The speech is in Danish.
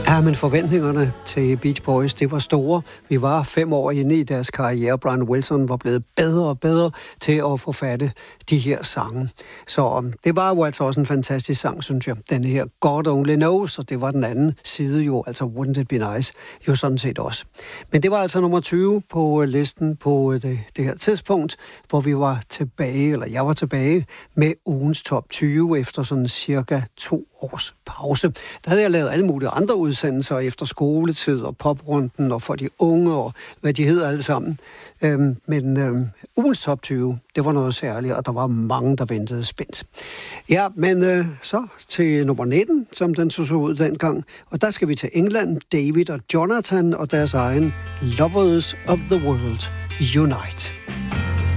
Ja, men forventningerne til Beach Boys, det var store. Vi var 5 år inde i deres karriere. Brian Wilson var blevet bedre og bedre til at forfatte de her sange. Så det var jo altså også en fantastisk sang, synes jeg. Den her God Only Knows, og det var den anden side jo, altså Wouldn't It Be Nice, jo sådan set også. Men det var altså nummer 20 på listen på det her tidspunkt, hvor vi var tilbage, eller jeg var tilbage med ugens top 20 efter sådan cirka 2 års pause. Der havde jeg lavet alle mulige andre udsendelser efter skoletid og poprunden og for de unge og hvad de hedder alle sammen. Men ugens top 20, det var noget særligt, og der var mange, der ventede spændt. Ja, men så til nummer 19, som den så ud dengang. Og der skal vi til England, David og Jonathan og deres egen Lovers of the World Unite.